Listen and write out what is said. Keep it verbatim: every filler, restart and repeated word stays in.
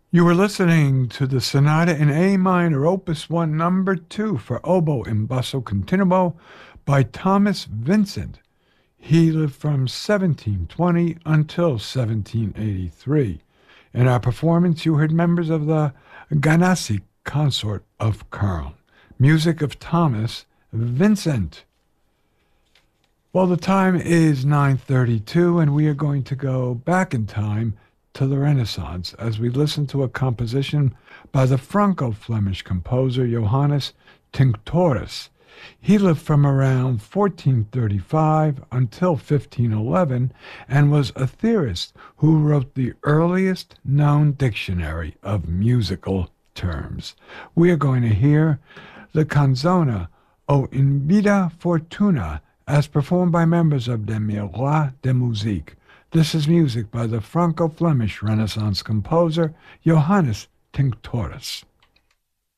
You were listening to the Sonata in A minor, Opus one, number two, for oboe in basso continuo by Thomas Vincent. He lived from seventeen twenty until seventeen eighty-three. In our performance, you heard members of the Ganassi Consort of Köln, music of Thomas Vincent. Well, the time is nine thirty-two, and we are going to go back in time to the Renaissance as we listen to a composition by the Franco-Flemish composer Johannes Tinctoris. He lived from around fourteen thirty-five until fifteen eleven and was a theorist who wrote the earliest known dictionary of musical terms. We are going to hear the canzone O Invida Fortuna as performed by members of the Miroir de Musique. This is music by the Franco-Flemish Renaissance composer Johannes Tinctoris.